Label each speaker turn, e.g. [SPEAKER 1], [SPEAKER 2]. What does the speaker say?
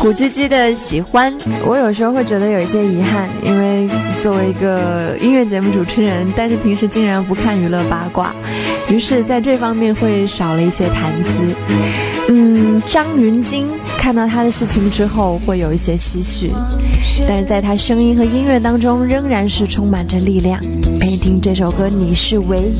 [SPEAKER 1] 古巨基的喜欢，我有时候会觉得有一些遗憾，因为作为一个音乐节目主持人，但是平时竟然不看娱乐八卦，于是在这方面会少了一些谈资。张芸京看到他的事情之后会有一些唏嘘，但是在他声音和音乐当中仍然是充满着力量。陪你听这首歌，你是唯一。